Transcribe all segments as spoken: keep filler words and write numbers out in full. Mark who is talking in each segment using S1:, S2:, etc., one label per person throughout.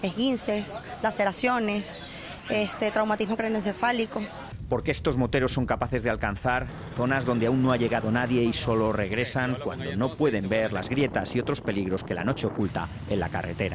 S1: esguinces, laceraciones, este, traumatismo craneoencefálico.
S2: Porque estos moteros son capaces de alcanzar zonas donde aún no ha llegado nadie y solo regresan cuando no pueden ver las grietas y otros peligros que la noche oculta en la carretera.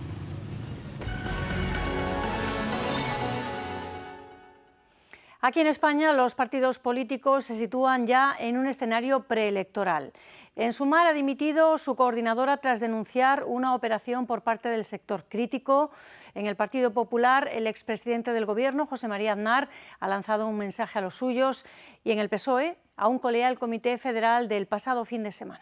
S3: Aquí en España los partidos políticos se sitúan ya en un escenario preelectoral. En Sumar ha dimitido su coordinadora tras denunciar una operación por parte del sector crítico. En el Partido Popular, el expresidente del Gobierno, José María Aznar, ha lanzado un mensaje a los suyos y en el P S O E aún colea el Comité Federal del pasado fin de semana.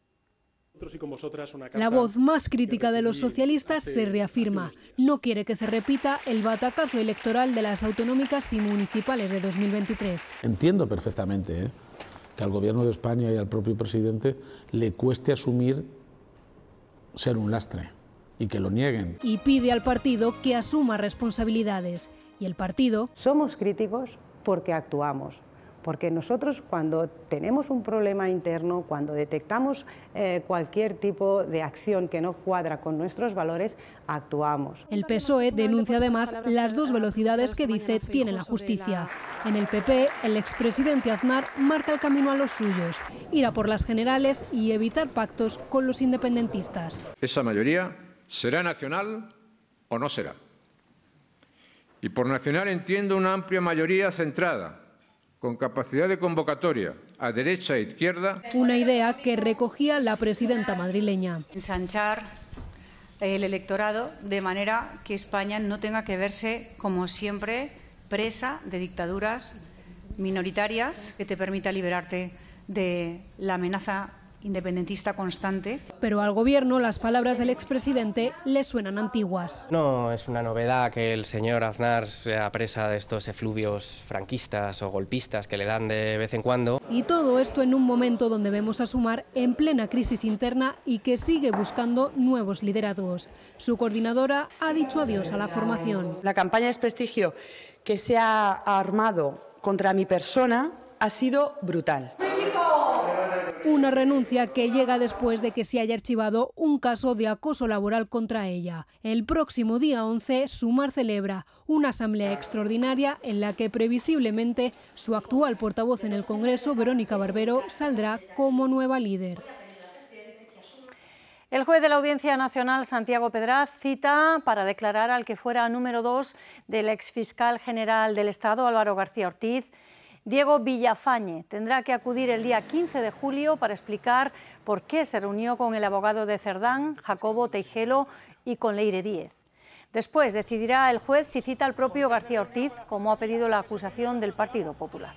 S4: La voz más crítica de los socialistas se reafirma. No quiere que se repita el batacazo electoral de las autonómicas y municipales de dos mil veintitrés.
S5: Entiendo perfectamente ¿eh? que al Gobierno de España y al propio presidente le cueste asumir ser un lastre y que lo nieguen.
S4: Y pide al partido que asuma responsabilidades. Y el partido...
S6: Somos críticos porque actuamos. Porque nosotros cuando tenemos un problema interno, cuando detectamos eh, cualquier tipo de acción que no cuadra con nuestros valores, actuamos.
S4: El P S O E denuncia además las dos velocidades que dice tiene la justicia. En el P P, el expresidente Aznar marca el camino a los suyos, ir a por las generales y evitar pactos con los independentistas.
S7: Esa mayoría será nacional o no será. Y por nacional entiendo una amplia mayoría centrada, con capacidad de convocatoria a derecha e izquierda.
S4: Una idea que recogía la presidenta madrileña.
S8: Ensanchar el electorado de manera que España no tenga que verse, como siempre, presa de dictaduras minoritarias, que te permita liberarte de la amenaza independentista constante.
S4: Pero al gobierno las palabras del expresidente le suenan antiguas.
S9: No es una novedad que el señor Aznar sea presa de estos efluvios franquistas o golpistas que le dan de vez en cuando.
S4: Y todo esto en un momento donde vemos a Sumar en plena crisis interna y que sigue buscando nuevos liderazgos. Su coordinadora ha dicho adiós a la formación.
S10: La campaña de desprestigio que se ha armado contra mi persona ha sido brutal.
S4: Una renuncia que llega después de que se haya archivado un caso de acoso laboral contra ella. El próximo día once, Sumar celebra una asamblea extraordinaria en la que previsiblemente su actual portavoz en el Congreso, Verónica Barbero, saldrá como nueva líder.
S3: El juez de la Audiencia Nacional, Santiago Pedraz, cita para declarar al que fuera número dos del exfiscal general del Estado, Álvaro García Ortiz. Diego Villafañe tendrá que acudir el día quince de julio para explicar por qué se reunió con el abogado de Cerdán, Jacobo Teijelo, y con Leire Díez. Después decidirá el juez si cita al propio García Ortiz, como ha pedido la acusación del Partido Popular.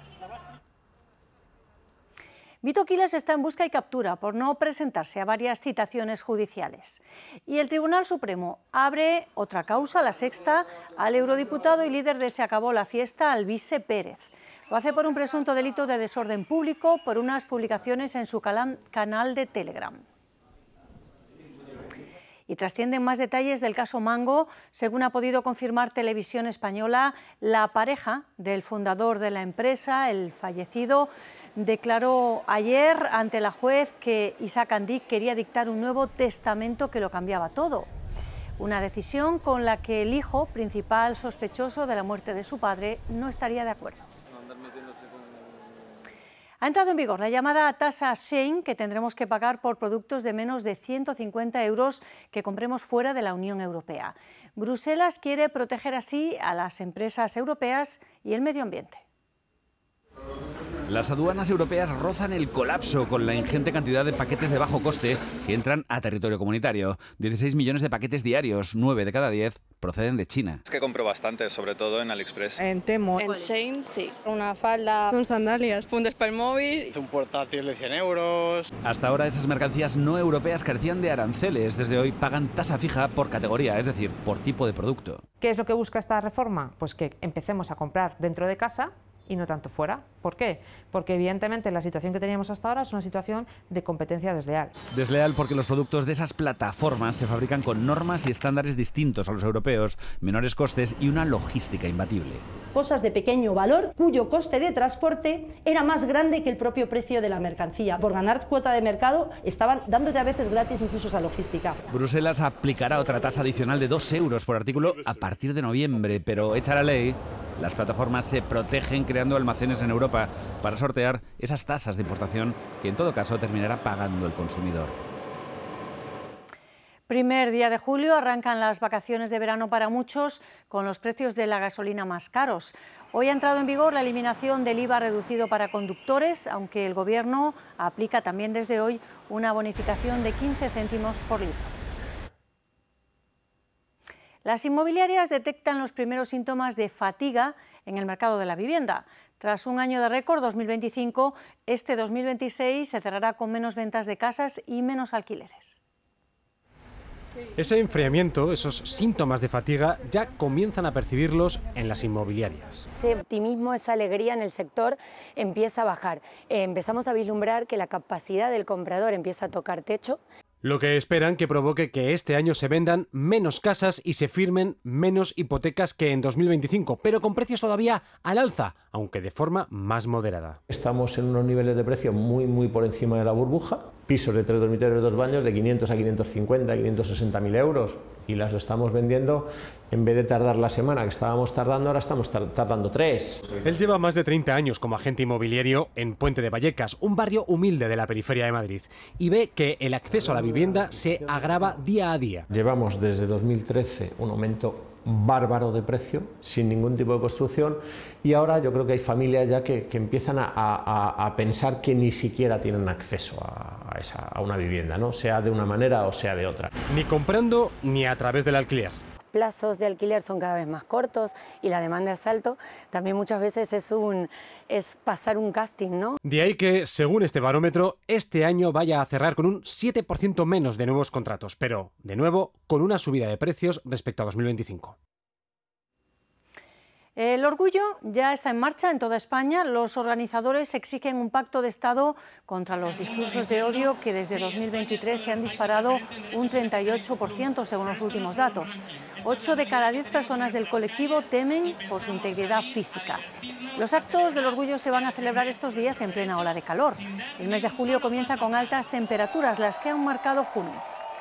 S3: Vito Quiles está en busca y captura por no presentarse a varias citaciones judiciales. Y el Tribunal Supremo abre otra causa, la sexta, al eurodiputado y líder de Se Acabó la Fiesta, Alvise Pérez. Lo hace por un presunto delito de desorden público por unas publicaciones en su canal de Telegram. Y trascienden más detalles del caso Mango. Según ha podido confirmar Televisión Española, la pareja del fundador de la empresa, el fallecido, declaró ayer ante la juez que Isaac Andic quería dictar un nuevo testamento que lo cambiaba todo. Una decisión con la que el hijo, principal sospechoso de la muerte de su padre, no estaría de acuerdo. Ha entrado en vigor la llamada tasa Shein, que tendremos que pagar por productos de menos de ciento cincuenta euros que compremos fuera de la Unión Europea. Bruselas quiere proteger así a las empresas europeas y el medio ambiente.
S11: Las aduanas europeas rozan el colapso con la ingente cantidad de paquetes de bajo coste que entran a territorio comunitario. dieciséis millones de paquetes diarios, nueve de cada diez proceden de China.
S12: Es que compro bastante, sobre todo en AliExpress.
S13: En Temo. En Shein, sí. Una falda. Con sandalias. Fundas para el móvil.
S14: Un portátil de cien euros.
S11: Hasta ahora esas mercancías no europeas carecían de aranceles. Desde hoy pagan tasa fija por categoría, es decir, por tipo de producto.
S15: ¿Qué es lo que busca esta reforma? Pues que empecemos a comprar dentro de casa y no tanto fuera. ¿Por qué? Porque evidentemente la situación que teníamos hasta ahora es una situación de competencia desleal.
S11: Desleal porque los productos de esas plataformas se fabrican con normas y estándares distintos a los europeos, menores costes y una logística imbatible.
S16: Cosas de pequeño valor cuyo coste de transporte era más grande que el propio precio de la mercancía. Por ganar cuota de mercado estaban dándote a veces gratis incluso esa logística.
S11: Bruselas aplicará otra tasa adicional de dos euros por artículo a partir de noviembre, pero hecha la ley, las plataformas se protegen creando almacenes en Europa para sortear esas tasas de importación que en todo caso terminará pagando el consumidor.
S3: Primer día de julio, arrancan las vacaciones de verano para muchos con los precios de la gasolina más caros. Hoy ha entrado en vigor la eliminación del I V A reducido para conductores, aunque el Gobierno aplica también desde hoy una bonificación de quince céntimos por litro. Las inmobiliarias detectan los primeros síntomas de fatiga en el mercado de la vivienda. Tras un año de récord, dos mil veinticinco, este dos mil veintiséis se cerrará con menos ventas de casas y menos alquileres.
S17: Ese enfriamiento, esos síntomas de fatiga, ya comienzan a percibirlos en las inmobiliarias.
S18: Ese optimismo, esa alegría en el sector empieza a bajar. Eh, empezamos a vislumbrar que la capacidad del comprador empieza a tocar techo.
S17: Lo que esperan que provoque que este año se vendan menos casas y se firmen menos hipotecas que en dos mil veinticinco, pero con precios todavía al alza, aunque de forma más moderada.
S19: Estamos en unos niveles de precio muy muy por encima de la burbuja, pisos de tres dormitorios y dos baños de quinientos a quinientos cincuenta, quinientos sesenta mil euros, y las estamos vendiendo, en vez de tardar la semana que estábamos tardando, ahora estamos tardando tres.
S17: Él lleva más de treinta años como agente inmobiliario en Puente de Vallecas, un barrio humilde de la periferia de Madrid, y ve que el acceso a la vivienda se agrava día a día.
S19: Llevamos desde dos mil trece un aumento bárbaro de precio, sin ningún tipo de construcción, y ahora yo creo que hay familias ya que, que empiezan a, a, a pensar que ni siquiera tienen acceso a, a, esa, a una vivienda, ¿no? Sea de una manera o sea de otra.
S17: Ni comprando ni a través del alquiler.
S18: Plazos de alquiler son cada vez más cortos y la demanda es alto. También muchas veces es, un, es pasar un casting, ¿no?
S17: De ahí que, según este barómetro, este año vaya a cerrar con un siete por ciento menos de nuevos contratos, pero, de nuevo, con una subida de precios respecto a dos mil veinticinco.
S3: El orgullo ya está en marcha en toda España. Los organizadores exigen un pacto de Estado contra los discursos de odio que desde dos mil veintitrés se han disparado un treinta y ocho por ciento según los últimos datos. Ocho de cada diez personas del colectivo temen por su integridad física. Los actos del orgullo se van a celebrar estos días en plena ola de calor. El mes de julio comienza con altas temperaturas, las que han marcado junio.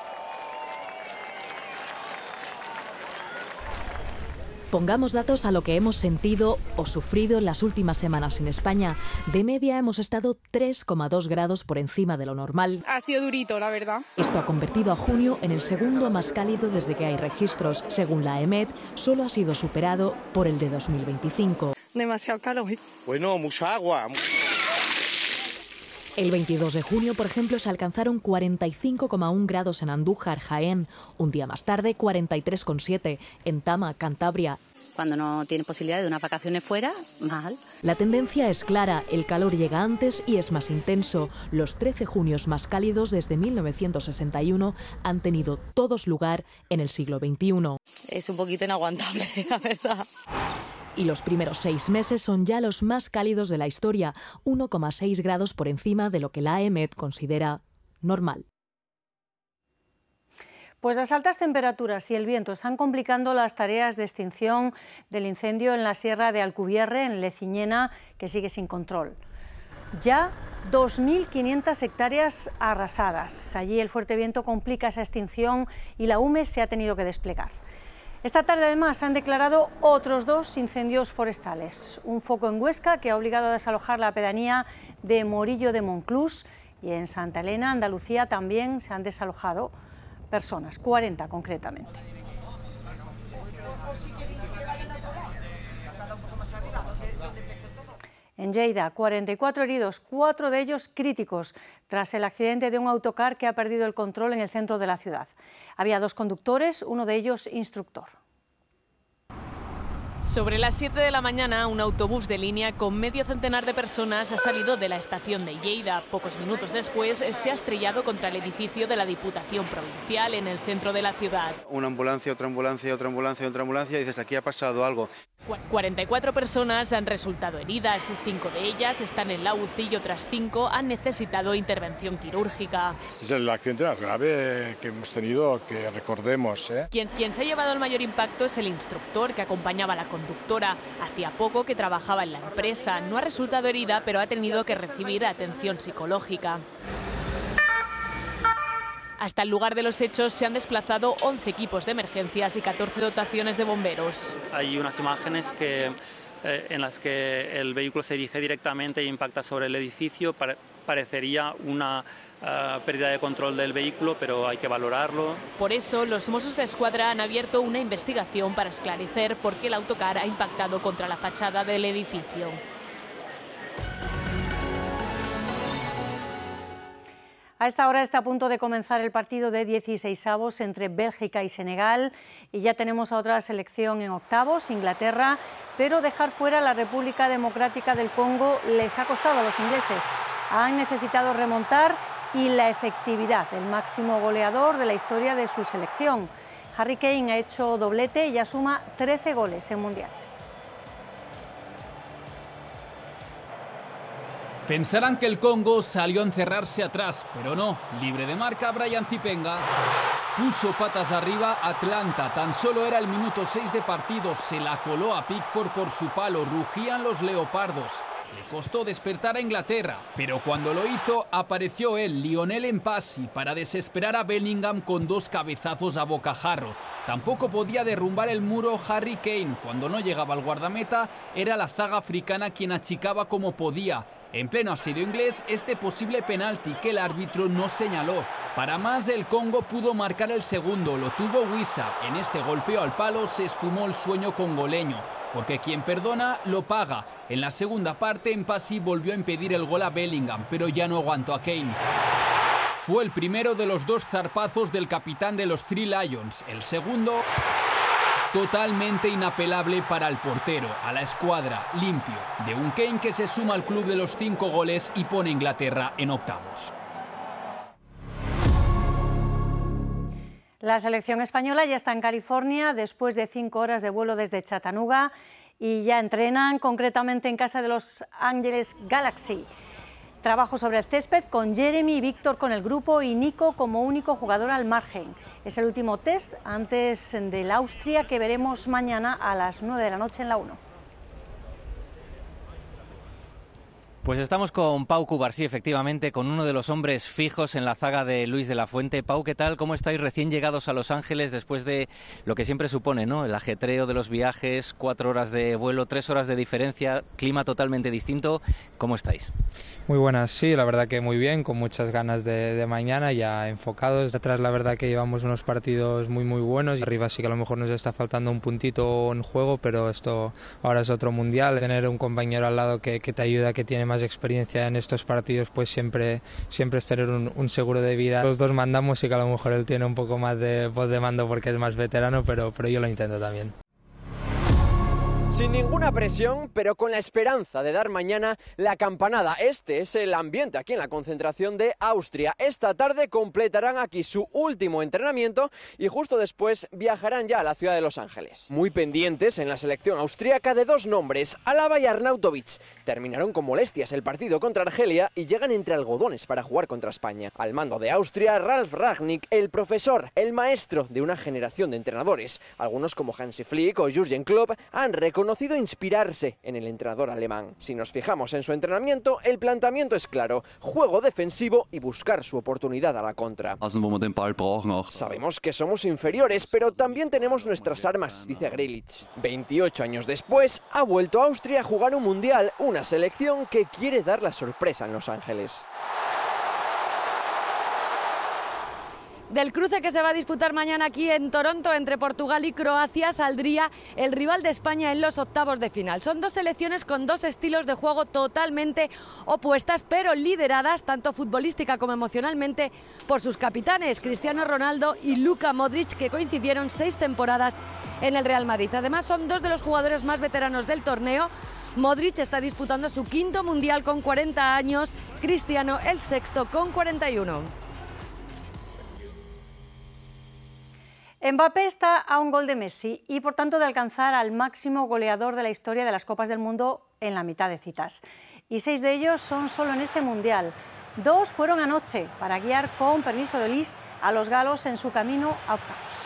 S20: Pongamos datos a lo que hemos sentido o sufrido en las últimas semanas en España. De media hemos estado tres coma dos grados por encima de lo normal.
S13: Ha sido durito, la verdad.
S20: Esto ha convertido a junio en el segundo más cálido desde que hay registros. Según la EMET, solo ha sido superado por el de dos mil veinticinco.
S13: Demasiado calor.
S14: Bueno, mucha agua.
S20: El veintidós de junio, por ejemplo, se alcanzaron cuarenta y cinco coma uno grados en Andújar, Jaén. Un día más tarde, cuarenta y tres coma siete en Tama, Cantabria.
S21: Cuando no tienes posibilidad de unas vacaciones fuera, mal.
S20: La tendencia es clara, el calor llega antes y es más intenso. Los trece junios más cálidos desde mil novecientos sesenta y uno han tenido todos lugar en el siglo veintiuno.
S21: Es un poquito inaguantable, la verdad.
S20: Y los primeros seis meses son ya los más cálidos de la historia, uno coma seis grados por encima de lo que la EMET considera normal.
S3: Pues las altas temperaturas y el viento están complicando las tareas de extinción del incendio en la Sierra de Alcubierre, en Leciñena, que sigue sin control. Ya dos mil quinientas hectáreas arrasadas. Allí el fuerte viento complica esa extinción y la U M E se ha tenido que desplegar. Esta tarde además se han declarado otros dos incendios forestales. Un foco en Huesca que ha obligado a desalojar la pedanía de Morillo de Monclús, y en Santa Elena, Andalucía, también se han desalojado personas, cuarenta concretamente. En Lleida, cuarenta y cuatro heridos, cuatro de ellos críticos, tras el accidente de un autocar que ha perdido el control en el centro de la ciudad. Había dos conductores, uno de ellos instructor.
S22: Sobre las siete de la mañana, un autobús de línea con medio centenar de personas ha salido de la estación de Lleida. Pocos minutos después se ha estrellado contra el edificio de la Diputación Provincial en el centro de la ciudad.
S23: Una ambulancia, otra ambulancia, otra ambulancia, otra ambulancia, y dices, aquí ha pasado algo.
S22: cuarenta y cuatro personas han resultado heridas, cinco de ellas están en la U C I y otras cinco han necesitado intervención quirúrgica.
S1: Es el accidente más grave que hemos tenido, que recordemos. ¿eh?
S22: Quien, quien se ha llevado el mayor impacto es el instructor que acompañaba a la conductora. Hacía poco que trabajaba en la empresa, no ha resultado herida, pero ha tenido que recibir atención psicológica. Hasta el lugar de los hechos se han desplazado once equipos de emergencias y catorce dotaciones de bomberos.
S2: Hay unas imágenes que, eh, en las que el vehículo se dirige directamente e impacta sobre el edificio. Pare- parecería una uh, pérdida de control del vehículo, pero hay que valorarlo.
S22: Por eso, los Mossos de Escuadra han abierto una investigación para esclarecer por qué el autocar ha impactado contra la fachada del edificio.
S3: A esta hora está a punto de comenzar el partido de dieciseisavos entre Bélgica y Senegal y ya tenemos a otra selección en octavos, Inglaterra, pero dejar fuera a la República Democrática del Congo les ha costado a los ingleses. Han necesitado remontar y la efectividad, el máximo goleador de la historia de su selección. Harry Kane ha hecho doblete y ya suma trece goles en mundiales.
S23: Pensarán que el Congo salió a encerrarse atrás, pero no. Libre de marca, Brian Zipenga puso patas arriba Atlanta. Tan solo era el minuto seis de partido. Se la coló a Pickford por su palo. Rugían los leopardos. Le costó despertar a Inglaterra, pero cuando lo hizo apareció él, Lionel Mpassi, para desesperar a Bellingham con dos cabezazos a bocajarro. Tampoco podía derrumbar el muro Harry Kane. Cuando no llegaba al guardameta, era la zaga africana quien achicaba como podía. En pleno asedio inglés, este posible penalti que el árbitro no señaló. Para más, el Congo pudo marcar el segundo, lo tuvo Wissa. En este golpeo al palo se esfumó el sueño congoleño, porque quien perdona, lo paga. En la segunda parte, Mpassi volvió a impedir el gol a Bellingham, pero ya no aguantó a Kane. Fue el primero de los dos zarpazos del capitán de los Three Lions. El segundo, totalmente inapelable para el portero, a la escuadra, limpio, de un Kane que se suma al club de los cinco goles y pone a Inglaterra en octavos.
S3: La selección española ya está en California después de cinco horas de vuelo desde Chattanooga y ya entrenan concretamente en casa de Los Ángeles Galaxy. Trabajo sobre el césped con Jeremy y Víctor con el grupo y Nico como único jugador al margen. Es el último test antes del Austria que veremos mañana a las nueve de la noche en la uno.
S24: Pues estamos con Pau Cubarsí, efectivamente, con uno de los hombres fijos en la zaga de Luis de la Fuente. Pau, ¿qué tal? ¿Cómo estáis recién llegados a Los Ángeles después de lo que siempre supone, ¿no? El ajetreo de los viajes, cuatro horas de vuelo, tres horas de diferencia, clima totalmente distinto. ¿Cómo estáis?
S25: Muy buenas, sí, la verdad que muy bien, con muchas ganas de, de mañana, ya enfocados. Atrás la verdad que llevamos unos partidos muy muy buenos. Arriba sí que a lo mejor nos está faltando un puntito en juego, pero esto ahora es otro mundial. Tener un compañero al lado que, que te ayuda, que tiene más experiencia en estos partidos, pues siempre, siempre es tener un, un seguro de vida. Los dos mandamos y que a lo mejor él tiene un poco más de voz de mando porque es más veterano, pero, pero yo lo intento también.
S26: Sin ninguna presión, pero con la esperanza de dar mañana la campanada. Este es el ambiente aquí en la concentración de Austria. Esta tarde completarán aquí su último entrenamiento y justo después viajarán ya a la ciudad de Los Ángeles. Muy pendientes en la selección austríaca de dos nombres, Alaba y Arnautovic. Terminaron con molestias el partido contra Argelia y llegan entre algodones para jugar contra España. Al mando de Austria, Ralf Rangnick, el profesor, el maestro de una generación de entrenadores. Algunos como Hansi Flick o Jürgen Klopp han reconocido conocido inspirarse en el entrenador alemán. Si nos fijamos en su entrenamiento, el planteamiento es claro, juego defensivo y buscar su oportunidad a la contra. Sabemos que somos inferiores, pero también tenemos nuestras armas, dice Grealish. veintiocho años después, ha vuelto a Austria a jugar un mundial, una selección que quiere dar la sorpresa en Los Ángeles.
S27: Del cruce que se va a disputar mañana aquí en Toronto entre Portugal y Croacia saldría el rival de España en los octavos de final. Son dos selecciones con dos estilos de juego totalmente opuestas, pero lideradas tanto futbolística como emocionalmente por sus capitanes, Cristiano Ronaldo y Luka Modric, que coincidieron seis temporadas en el Real Madrid. Además, son dos de los jugadores más veteranos del torneo. Modric está disputando su quinto mundial con cuarenta años, Cristiano el sexto con cuarenta y uno.
S3: Mbappé está a un gol de Messi y por tanto de alcanzar al máximo goleador de la historia de las Copas del Mundo en la mitad de citas. Y seis de ellos son solo en este Mundial. Dos fueron anoche para guiar con permiso de Lis a los galos en su camino a octavos.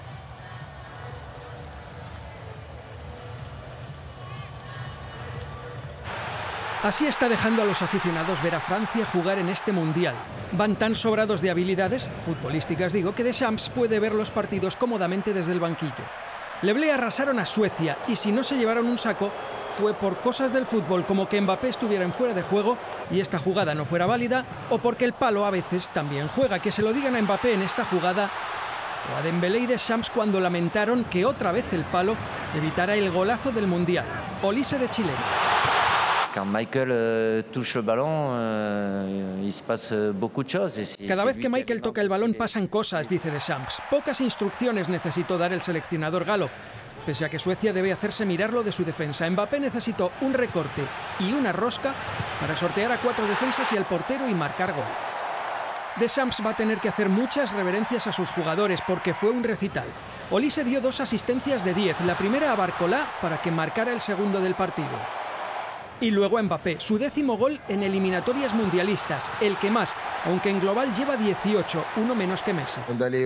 S4: Así está dejando a los aficionados ver a Francia jugar en este Mundial. Van tan sobrados de habilidades, futbolísticas digo, que Deschamps puede ver los partidos cómodamente desde el banquillo. Le Blé arrasaron a Suecia y si no se llevaron un saco fue por cosas del fútbol como que Mbappé estuviera en fuera de juego y esta jugada no fuera válida, o porque el palo a veces también juega. Que se lo digan a Mbappé en esta jugada o a Dembélé y Deschamps cuando lamentaron que otra vez el palo evitara el golazo del Mundial. Olise de chileno.
S5: Quand Michael euh, touche le ballon, euh, il se passe beaucoup de choses.
S4: Cada vez que Michael toca el balón pasan cosas, dice Deschamps. Pocas instrucciones necesitó dar el seleccionador galo. Pese a que Suecia debe hacerse mirarlo de su defensa, Mbappé necesitó un recorte y una rosca para sortear a cuatro defensas y al portero y marcar gol. Deschamps va a tener que hacer muchas reverencias a sus jugadores porque fue un recital. Olise dio dos asistencias de diez, la primera a Barcolá para que marcara el segundo del partido. Y luego a Mbappé, su décimo gol en eliminatorias mundialistas, el que más, aunque en global lleva dieciocho, uno menos que Messi.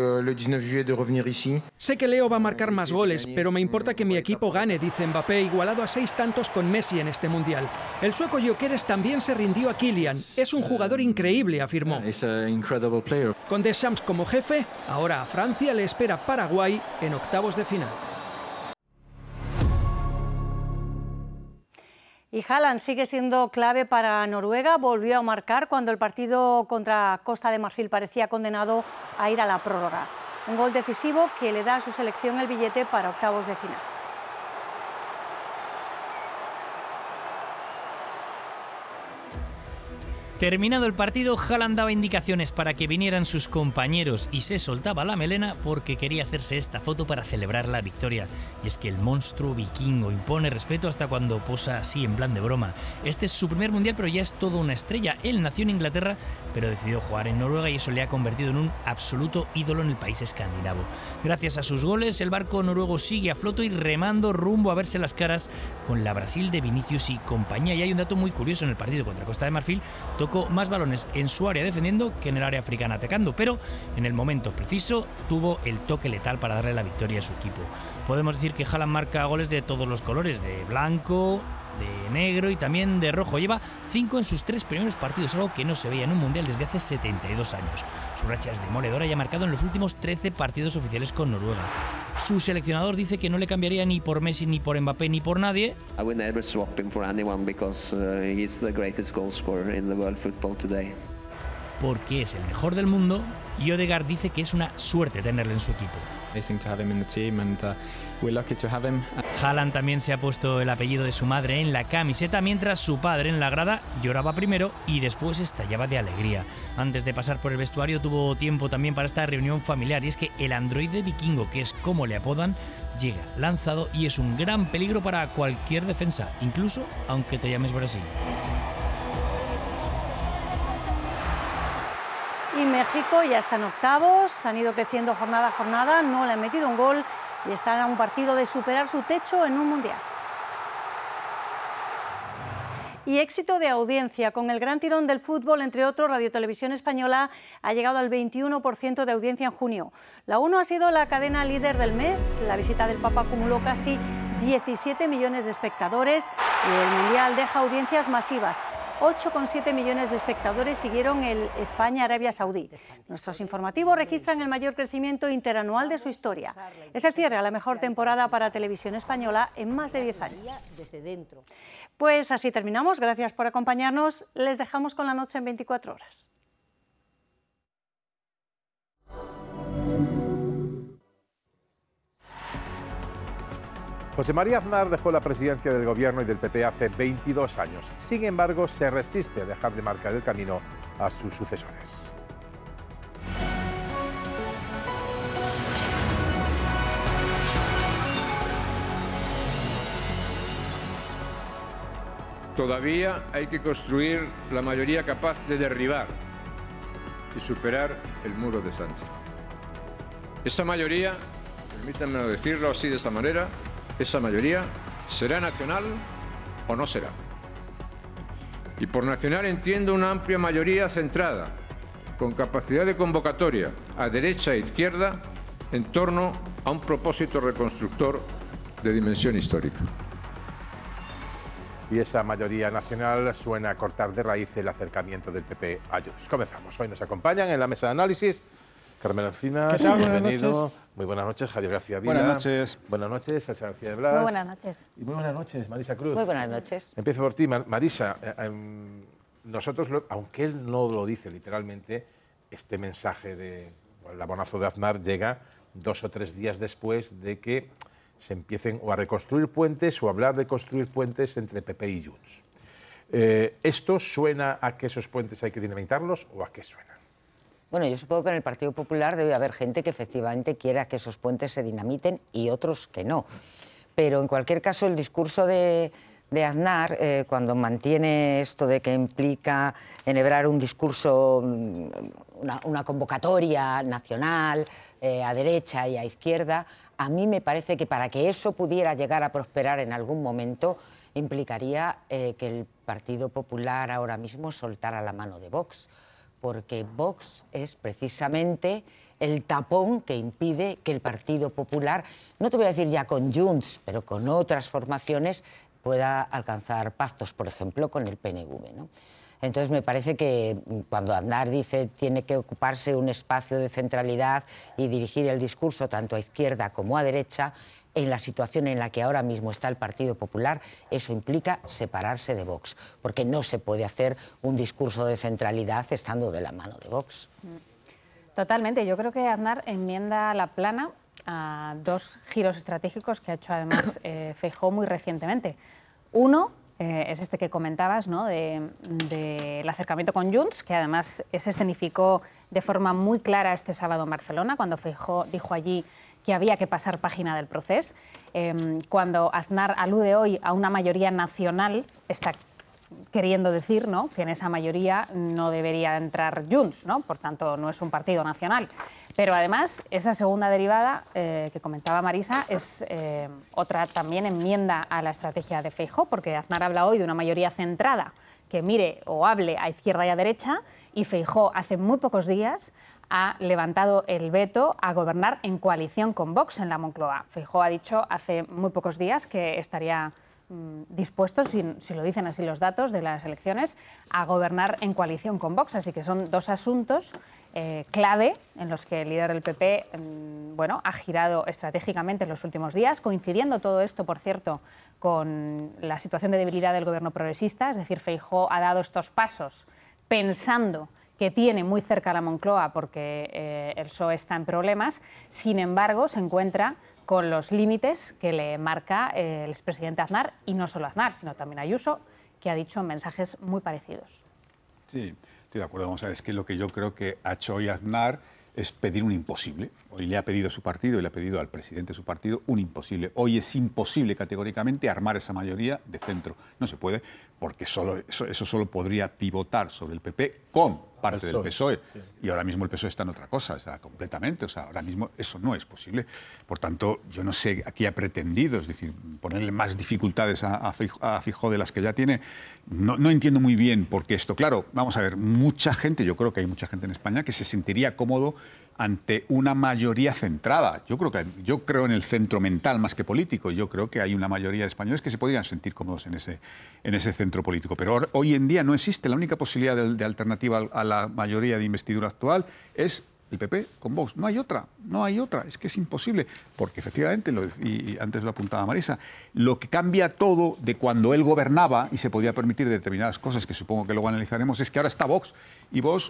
S4: Sé que Leo va a marcar más goles, pero me importa que mi equipo gane, dice Mbappé, igualado a seis tantos con Messi en este mundial. El sueco Gyökeres también se rindió a Kylian. Es un jugador increíble, afirmó. Con Deschamps como jefe, ahora a Francia le espera Paraguay en octavos de final.
S3: Y Haaland sigue siendo clave para Noruega. Volvió a marcar cuando el partido contra Costa de Marfil parecía condenado a ir a la prórroga. Un gol decisivo que le da a su selección el billete para octavos de final.
S6: Terminado el partido, Haaland daba indicaciones para que vinieran sus compañeros y se soltaba la melena porque quería hacerse esta foto para celebrar la victoria. Y es que el monstruo vikingo impone respeto hasta cuando posa así en plan de broma. Este es su primer mundial, pero ya es toda una estrella. Él nació en Inglaterra, pero decidió jugar en Noruega y eso le ha convertido en un absoluto ídolo en el país escandinavo. Gracias a sus goles, el barco noruego sigue a flote y remando rumbo a verse las caras con la Brasil de Vinicius y compañía. Y hay un dato muy curioso en el partido contra Costa de Marfil. Tocó más balones en su área defendiendo que en el área africana atacando, pero en el momento preciso tuvo el toque letal para darle la victoria a su equipo. Podemos decir que Haaland marca goles de todos los colores, de blanco, de negro y también de rojo. Lleva cinco en sus tres primeros partidos, algo que no se veía en un mundial desde hace setenta y dos años. Su racha es demoledora y ha marcado en los últimos trece partidos oficiales con Noruega. Su seleccionador dice que no le cambiaría ni por Messi, ni por Mbappé, ni por nadie.
S7: I would never swap him for anyone because uh, he's the greatest goal scorer in the world football today.
S6: Porque es el mejor del mundo y Ødegaard dice que es una suerte tenerle en su equipo. Haaland también se ha puesto el apellido de su madre en la camiseta mientras su padre en la grada lloraba primero y después estallaba de alegría. Antes de pasar por el vestuario tuvo tiempo también para esta reunión familiar y es que el androide vikingo, que es como le apodan, llega lanzado y es un gran peligro para cualquier defensa, incluso aunque te llames Brasil.
S3: Y México ya está en octavos, han ido creciendo jornada a jornada, no le han metido un gol y están a un partido de superar su techo en un mundial. Y éxito de audiencia. Con el gran tirón del fútbol, entre otros, Radio Televisión Española ha llegado al veintiuno por ciento de audiencia en junio. La uno ha sido la cadena líder del mes. La visita del Papa acumuló casi diecisiete millones de espectadores y el mundial deja audiencias masivas. ocho coma siete millones de espectadores siguieron el España-Arabia Saudí. Nuestros informativos registran el mayor crecimiento interanual de su historia. Es el cierre a la mejor temporada para Televisión Española en más de diez años. Pues así terminamos. Gracias por acompañarnos. Les dejamos con La Noche en veinticuatro horas.
S8: José María Aznar dejó la presidencia del Gobierno y del P P hace veintidós años. Sin embargo, se resiste a dejar de marcar el camino a sus sucesores.
S9: Todavía hay que construir la mayoría capaz de derribar y superar el muro de Sánchez. Esa mayoría permítanme decirlo así de esta manera, esa mayoría será nacional o no será. Y por nacional entiendo una amplia mayoría centrada, con capacidad de convocatoria a derecha e izquierda en torno a un propósito reconstructor de dimensión histórica.
S8: Y esa mayoría nacional suena a cortar de raíz el acercamiento del P P a Junts. Comenzamos. Hoy nos acompañan en la mesa de análisis Carmelo Encinas, bienvenido. Buenas muy buenas noches, Javier García Vila.
S10: Buenas noches.
S8: Buenas noches, Sasha García de Blas.
S21: Muy buenas noches.
S8: Y muy buenas noches, Marisa Cruz.
S21: Muy buenas noches.
S8: Empiezo por ti, Marisa. Eh, eh, nosotros, lo, aunque él no lo dice literalmente, este mensaje de el abonazo de Aznar llega dos o tres días después de que se empiecen o a reconstruir puentes o a hablar de construir puentes entre P P y Junts. Eh, ¿Esto suena a que esos puentes hay que dinamitarlos o a qué suena?
S21: Bueno, yo supongo que en el Partido Popular debe haber gente que efectivamente quiera que esos puentes se dinamiten y otros que no. Pero en cualquier caso el discurso de, de Aznar, eh, cuando mantiene esto de que implica enhebrar un discurso, una, una convocatoria nacional eh, a derecha y a izquierda, a mí me parece que para que eso pudiera llegar a prosperar en algún momento implicaría eh, que el Partido Popular ahora mismo soltara la mano de Vox, porque Vox es precisamente el tapón que impide que el Partido Popular, no te voy a decir ya con Junts, pero con otras formaciones, pueda alcanzar pactos, por ejemplo, con el P N V, ¿no? Entonces me parece que cuando Aznar dice tiene que ocuparse un espacio de centralidad y dirigir el discurso tanto a izquierda como a derecha, en la situación en la que ahora mismo está el Partido Popular, eso implica separarse de Vox, porque no se puede hacer un discurso de centralidad estando de la mano de Vox.
S11: Totalmente. Yo creo que Aznar enmienda la plana a dos giros estratégicos que ha hecho además eh, Feijóo muy recientemente. Uno eh, es este que comentabas, ¿no? de, de el acercamiento con Junts, que además se escenificó de forma muy clara este sábado en Barcelona, cuando Feijóo dijo allí que había que pasar página del proceso. Eh, cuando Aznar alude hoy a una mayoría nacional, está queriendo decir, ¿no?, que en esa mayoría no debería entrar Junts, ¿no? Por tanto, no es un partido nacional. Pero además, esa segunda derivada eh, que comentaba Marisa es eh, otra también enmienda a la estrategia de Feijóo, porque Aznar habla hoy de una mayoría centrada que mire o hable a izquierda y a derecha, y Feijóo hace muy pocos días ha levantado el veto a gobernar en coalición con Vox en la Moncloa. Feijóo ha dicho hace muy pocos días que estaría mmm, dispuesto, si, si lo dicen así los datos de las elecciones, a gobernar en coalición con Vox. Así que son dos asuntos eh, clave en los que el líder del P P mmm, bueno, ha girado estratégicamente en los últimos días, coincidiendo todo esto, por cierto, con la situación de debilidad del gobierno progresista. Es decir, Feijóo ha dado estos pasos pensando que tiene muy cerca la Moncloa porque eh, el P S O E está en problemas. Sin embargo, se encuentra con los límites que le marca eh, el expresidente Aznar, y no solo Aznar, sino también Ayuso, que ha dicho mensajes muy parecidos.
S10: Sí, estoy de acuerdo. Vamos a ver, es que lo que yo creo que ha hecho hoy Aznar es pedir un imposible. Hoy le ha pedido a su partido y le ha pedido al presidente de su partido un imposible. Hoy es imposible categóricamente armar esa mayoría de centro. No se puede, porque solo, eso, eso solo podría pivotar sobre el P P con parte del P S O E. Sí. Y ahora mismo el P S O E está en otra cosa, o sea, completamente. O sea, ahora mismo eso no es posible. Por tanto, yo no sé a qué ha pretendido, es decir, ponerle más dificultades a, a, Feijóo, a Feijóo de las que ya tiene. No, no entiendo muy bien por qué esto. Claro, vamos a ver, mucha gente, yo creo que hay mucha gente en España que se sentiría cómodo ante una mayoría centrada. Yo creo que yo creo en el centro mental más que político. Yo creo que hay una mayoría de españoles que se podrían sentir cómodos en ese, en ese centro político. Pero hoy en día no existe. La única posibilidad de, de alternativa a la mayoría de investidura actual es el P P con Vox. No hay otra, no hay otra. Es que es imposible. Porque efectivamente, lo, y antes lo apuntaba Marisa, lo que cambia todo de cuando él gobernaba y se podía permitir determinadas cosas, que supongo que luego analizaremos, es que ahora está Vox. Y Vox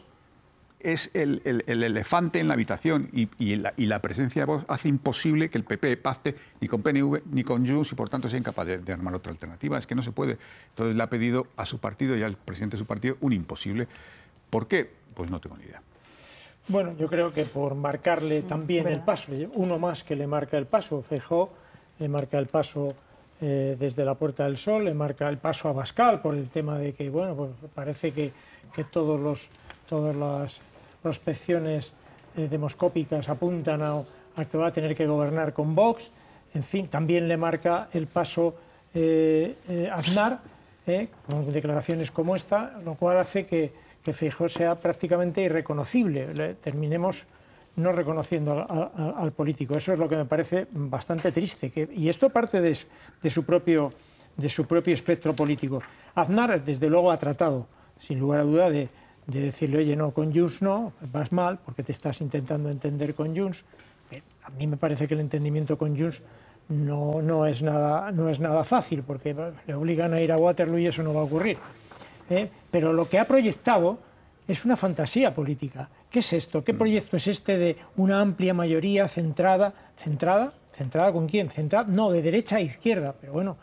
S10: es el, el, el elefante en la habitación, y, y, la, y la presencia de Vox hace imposible que el P P pacte ni con P N V ni con Junts, y por tanto sea incapaz de, de armar otra alternativa. Es que no se puede. Entonces le ha pedido a su partido y al presidente de su partido un imposible. ¿Por qué? Pues no tengo ni idea.
S12: Bueno, yo creo que por marcarle también el paso, uno más que le marca el paso. Feijóo le marca el paso eh, desde la Puerta del Sol, le marca el paso a Abascal por el tema de que, bueno, pues parece que, que todos los, todas las prospecciones eh, demoscópicas apuntan a, a que va a tener que gobernar con Vox. En fin, también le marca el paso eh, eh, Aznar, eh, con declaraciones como esta, lo cual hace que, que Feijóo sea prácticamente irreconocible. Le, terminemos no reconociendo al, al, al político. Eso es lo que me parece bastante triste. Que, y esto parte de, de, su propio, de su propio espectro político. Aznar, desde luego, ha tratado, sin lugar a duda, de, de decirle, oye, no, con Junts no, vas mal, porque te estás intentando entender con Junts. Eh, a mí me parece que el entendimiento con Junts no, no, es nada, no es nada fácil, porque le obligan a ir a Waterloo y eso no va a ocurrir. Eh, pero lo que ha proyectado es una fantasía política. ¿Qué es esto? ¿Qué proyecto es este de una amplia mayoría centrada? ¿Centrada? ¿Centrada con quién? ¿Centrada? No, de derecha a izquierda, pero bueno,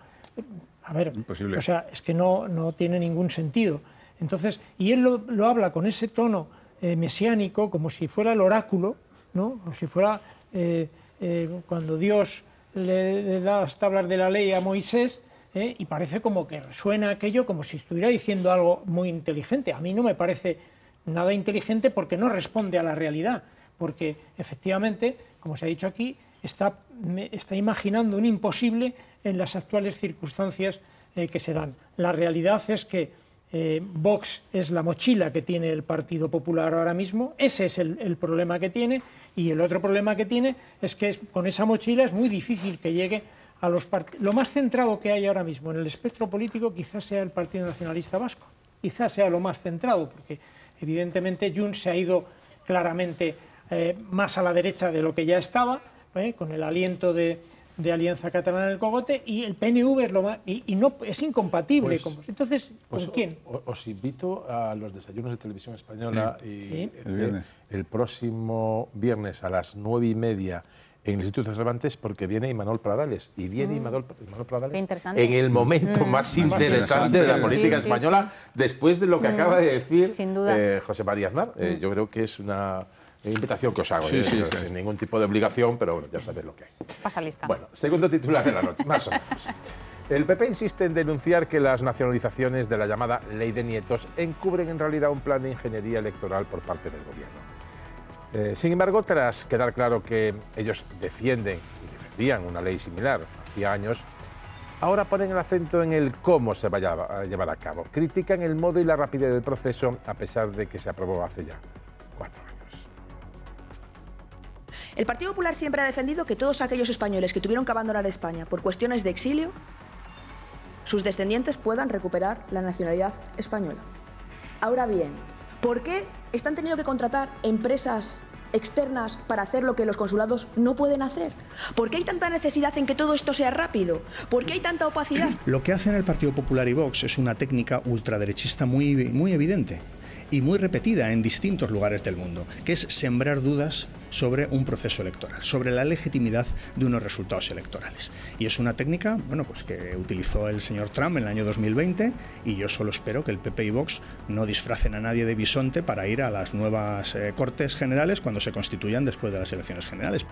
S12: a ver,
S10: imposible.
S12: O sea, es que no, no tiene ningún sentido. Entonces, y él lo, lo habla con ese tono eh, mesiánico, como si fuera el oráculo, ¿no? Como si fuera eh, eh, cuando Dios le, le da las tablas de la ley a Moisés, ¿eh? Y parece como que resuena aquello como si estuviera diciendo algo muy inteligente. A mí no me parece nada inteligente porque no responde a la realidad, porque efectivamente, como se ha dicho aquí, está, está imaginando un imposible en las actuales circunstancias eh, que se dan. La realidad es que eh, Vox es la mochila que tiene el Partido Popular ahora mismo, ese es el, el problema que tiene, y el otro problema que tiene es que es, con esa mochila es muy difícil que llegue a los partidos. Lo más centrado que hay ahora mismo en el espectro político quizás sea el Partido Nacionalista Vasco, quizás sea lo más centrado, porque evidentemente Junts se ha ido claramente eh, más a la derecha de lo que ya estaba, eh, con el aliento de, de Alianza Catalana en el cogote, y el P N V es, lo más, y, y no, es incompatible.
S8: Pues,
S12: con, entonces, ¿con
S8: pues,
S12: quién?
S8: Os invito a los desayunos de Televisión Española
S12: sí.
S8: y
S12: Sí.
S8: El, el, el próximo viernes a las nueve y media en el Instituto de Cervantes, porque viene Imanol Pradales, y viene mm. Imanol, Imanol Pradales en el momento mm. más interesante de la política sí, española, sí, sí. después de lo que mm. acaba de decir eh, José María Aznar. Eh, mm. Yo creo que es una invitación que os hago, sí, eh, sí, sí, sin sí. ningún tipo de obligación, pero bueno, ya sabéis lo que hay.
S11: Pasa lista.
S8: Bueno, segundo titular de la noche, más o menos. El P P insiste en denunciar que las nacionalizaciones de la llamada Ley de Nietos encubren en realidad un plan de ingeniería electoral por parte del gobierno. Eh, sin embargo, tras quedar claro que ellos defienden y defendían una ley similar hacía años, ahora ponen el acento en el cómo se vaya a llevar a cabo. Critican el modo y la rapidez del proceso, a pesar de que se aprobó hace ya cuatro años.
S13: El Partido Popular siempre ha defendido que todos aquellos españoles que tuvieron que abandonar España por cuestiones de exilio, sus descendientes puedan recuperar la nacionalidad española. Ahora bien, ¿por qué están teniendo que contratar empresas externas para hacer lo que los consulados no pueden hacer? ¿Por qué hay tanta necesidad en que todo esto sea rápido? ¿Por qué hay tanta opacidad?
S14: Lo que hacen el Partido Popular y Vox es una técnica ultraderechista muy, muy evidente y muy repetida en distintos lugares del mundo, que es sembrar dudas sobre un proceso electoral, sobre la legitimidad de unos resultados electorales. Y es una técnica, bueno, pues que utilizó el señor Trump en el año dos mil veinte, y yo solo espero que el P P y Vox no disfracen a nadie de bisonte para ir a las nuevas eh, Cortes Generales cuando se constituyan después de las elecciones generales.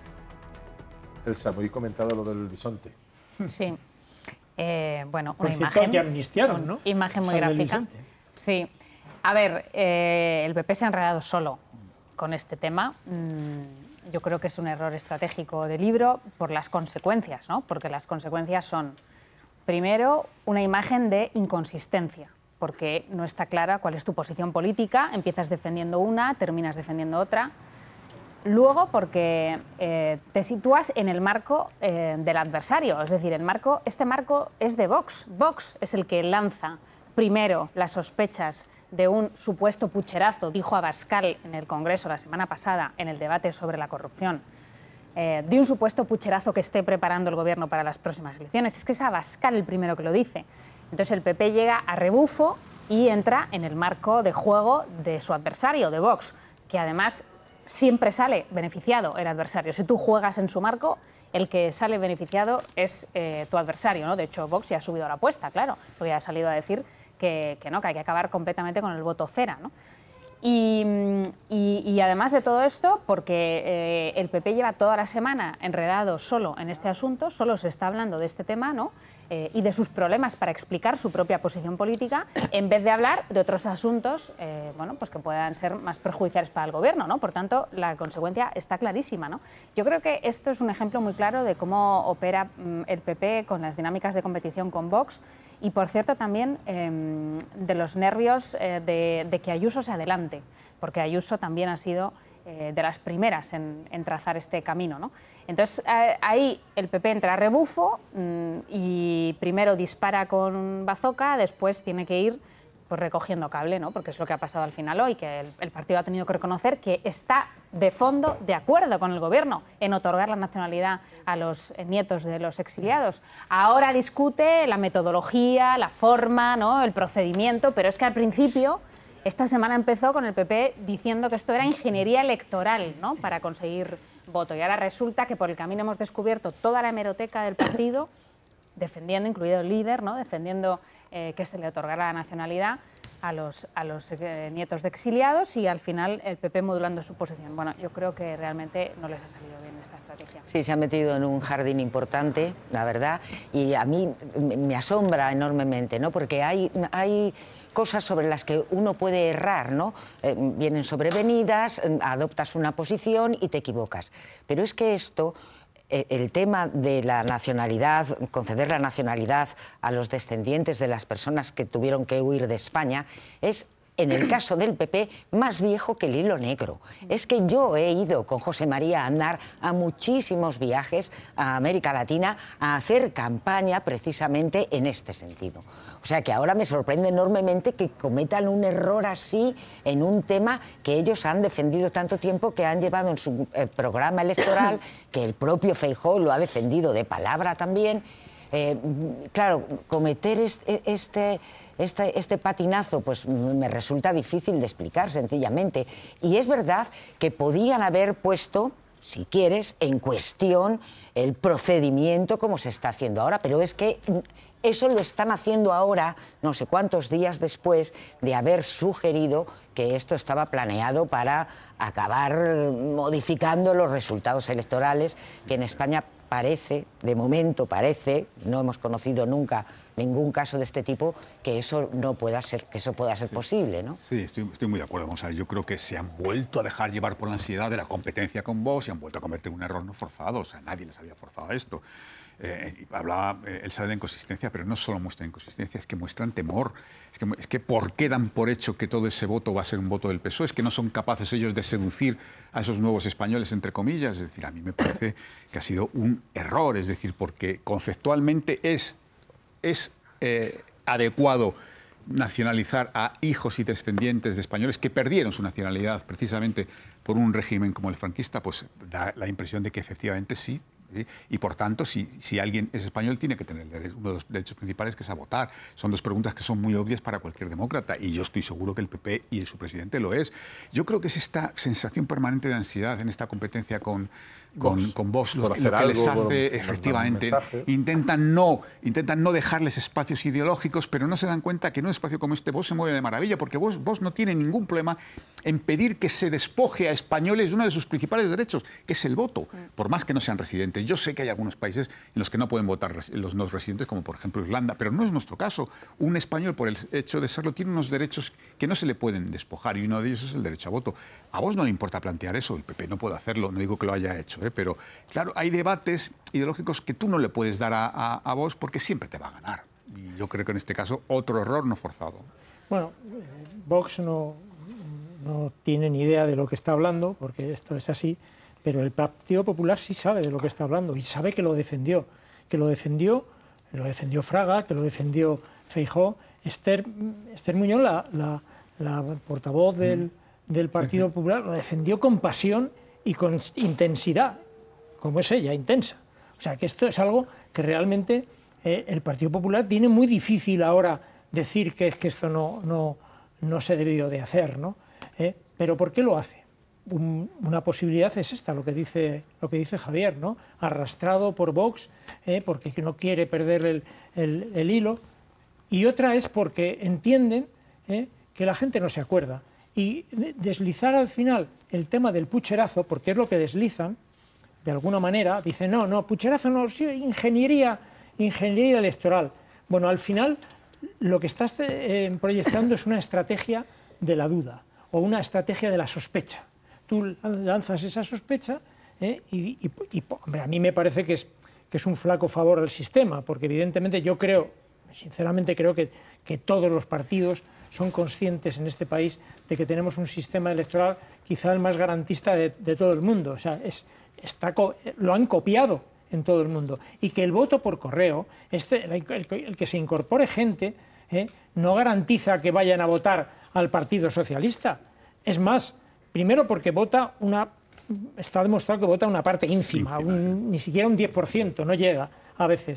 S8: Elsa, muy comentado lo del bisonte.
S11: Sí. Eh, bueno,
S12: Por
S11: una
S12: cierto,
S11: imagen,
S12: que amnistiaron, ¿no?
S11: Imagen muy
S12: Al del
S11: gráfica.
S12: bisonte.
S11: Sí. A ver, eh, el P P se ha enredado solo con este tema. Mm, yo creo que es un error estratégico del libro por las consecuencias, ¿no? Porque las consecuencias son, primero, una imagen de inconsistencia, porque no está clara cuál es tu posición política, empiezas defendiendo una, terminas defendiendo otra. Luego, porque eh, te sitúas en el marco eh, del adversario, es decir, el marco, este marco es de Vox. Vox es el que lanza primero las sospechas de un supuesto pucherazo, dijo Abascal en el Congreso la semana pasada en el debate sobre la corrupción, eh, de un supuesto pucherazo que esté preparando el Gobierno para las próximas elecciones. Es que es Abascal el primero que lo dice. Entonces el P P llega a rebufo y entra en el marco de juego de su adversario, de Vox, que además siempre sale beneficiado el adversario. Si tú juegas en su marco, el que sale beneficiado es eh, tu adversario, ¿no? De hecho, Vox ya ha subido la apuesta, claro, porque ya ha salido a decir que, que no, que hay que acabar completamente con el voto cera, ¿no? Y, y, y además de todo esto, porque eh, el P P lleva toda la semana enredado solo en este asunto, solo se está hablando de este tema, ¿no? eh, y de sus problemas para explicar su propia posición política, en vez de hablar de otros asuntos eh, bueno, pues que puedan ser más perjudiciales para el gobierno, ¿no? Por tanto, la consecuencia está clarísima, ¿no? Yo creo que esto es un ejemplo muy claro de cómo opera mm, el P P con las dinámicas de competición con Vox y, por cierto, también eh, de los nervios eh, de, de que Ayuso se adelante, porque Ayuso también ha sido eh, de las primeras en, en trazar este camino, ¿no? Entonces, eh, ahí el P P entra a rebufo mmm, y primero dispara con bazooka, después tiene que ir pues, recogiendo cable, ¿no? Porque es lo que ha pasado al final hoy, que el, el partido ha tenido que reconocer que está de fondo de acuerdo con el Gobierno en otorgar la nacionalidad a los nietos de los exiliados. Ahora discute la metodología, la forma, ¿no? El procedimiento, pero es que al principio, esta semana empezó con el P P diciendo que esto era ingeniería electoral, ¿no? Para conseguir voto. Y ahora resulta que por el camino hemos descubierto toda la hemeroteca del partido, defendiendo, incluido el líder, ¿no? Defendiendo eh, que se le otorgara la nacionalidad a los, a los eh, nietos de exiliados y al final el P P modulando su posición. Bueno, yo creo que realmente no les ha salido bien esta estrategia.
S21: Sí, se ha metido en un jardín importante, la verdad, y a mí me asombra enormemente, ¿no? Porque hay, hay cosas sobre las que uno puede errar, ¿no? Eh, vienen sobrevenidas, adoptas una posición y te equivocas. Pero es que esto, el tema de la nacionalidad, conceder la nacionalidad a los descendientes de las personas que tuvieron que huir de España, es, en el caso del P P, más viejo que el hilo negro. Es que yo he ido con José María Aznar a muchísimos viajes a América Latina a hacer campaña precisamente en este sentido. O sea que ahora me sorprende enormemente que cometan un error así en un tema que ellos han defendido tanto tiempo, que han llevado en su eh, programa electoral, que el propio Feijóo lo ha defendido de palabra también. Eh, claro, cometer este, este, este, este patinazo pues me resulta difícil de explicar, sencillamente. Y es verdad que podían haber puesto, si quieres, en cuestión el procedimiento como se está haciendo ahora, pero es que eso lo están haciendo ahora, no sé cuántos días después de haber sugerido que esto estaba planeado para acabar modificando los resultados electorales, que en España parece, de momento parece, no hemos conocido nunca ningún caso de este tipo, que eso no pueda ser, que eso pueda ser posible, ¿no?
S10: Sí, estoy, estoy muy de acuerdo. Vamos a ver, yo creo que se han vuelto a dejar llevar por la ansiedad de la competencia con Vox y han vuelto a cometer un error no forzado. O sea, nadie les había forzado a esto. Eh, hablaba eh, Elsa de la inconsistencia, pero no solo muestran inconsistencia, es que muestran temor. Es que, es que ¿por qué dan por hecho que todo ese voto va a ser un voto del P S O E? Es que no son capaces ellos de seducir a esos nuevos españoles, entre comillas. Es decir, a mí me parece que ha sido un error, es decir, porque conceptualmente es, es eh, adecuado nacionalizar a hijos y descendientes de españoles que perdieron su nacionalidad precisamente por un régimen como el franquista, pues da la impresión de que efectivamente sí. ¿Sí? Y por tanto, si, si alguien es español, tiene que tener uno de los derechos principales, que es a votar. Son dos preguntas que son muy obvias para cualquier demócrata, y yo estoy seguro que el P P y su presidente lo es. Yo creo que es esta sensación permanente de ansiedad en esta competencia con, con, Vox, con Vox, lo, lo que algo, les hace, por, efectivamente, intentan no, intentan no dejarles espacios ideológicos, pero no se dan cuenta que en un espacio como este Vox se mueve de maravilla, porque Vox, Vox no tiene ningún problema en pedir que se despoje a españoles de uno de sus principales derechos, que es el voto, por más que no sean residentes. Yo sé que hay algunos países en los que no pueden votar los no residentes, como por ejemplo Irlanda, pero no es nuestro caso. Un español, por el hecho de serlo, tiene unos derechos que no se le pueden despojar, y uno de ellos es el derecho a voto. A vos no le importa plantear eso, el P P no puede hacerlo, no digo que lo haya hecho, ¿eh? Pero claro, hay debates ideológicos que tú no le puedes dar a, a, a vos porque siempre te va a ganar. Y yo creo que en este caso otro error no forzado.
S12: Bueno, eh, Vox no, no tiene ni idea de lo que está hablando, porque esto es así. Pero el Partido Popular sí sabe de lo que está hablando y sabe que lo defendió, que lo defendió, lo defendió Fraga, que lo defendió Feijóo. Esther, Esther Muñoz, la, la, la portavoz del, del Partido Popular, lo defendió con pasión y con intensidad, como es ella, intensa. O sea, que esto es algo que realmente eh, el Partido Popular tiene muy difícil ahora decir que, que esto no, no, no se debió de hacer, ¿no? ¿Eh? Pero ¿por qué lo hace? Un, una posibilidad es esta, lo que dice, lo que dice Javier, ¿no? Arrastrado por Vox, eh, porque no quiere perder el, el, el hilo, y otra es porque entienden eh, que la gente no se acuerda. Y deslizar al final el tema del pucherazo, porque es lo que deslizan, de alguna manera, dicen, no, no, pucherazo no, sí, ingeniería, ingeniería electoral. Bueno, al final lo que estás eh, proyectando es una estrategia de la duda o una estrategia de la sospecha. Tú lanzas esa sospecha eh, y, y, y hombre, a mí me parece que es, que es un flaco favor al sistema, porque evidentemente yo creo, sinceramente creo que, que todos los partidos son conscientes en este país de que tenemos un sistema electoral quizá el más garantista de, de todo el mundo. O sea, es, está, lo han copiado en todo el mundo. Y que el voto por correo, este, el, el, el que se incorpore gente, eh, no garantiza que vayan a votar al Partido Socialista. Es más, primero porque vota una, está demostrado que vota una parte ínfima, un, ni siquiera un diez por ciento, no llega a veces.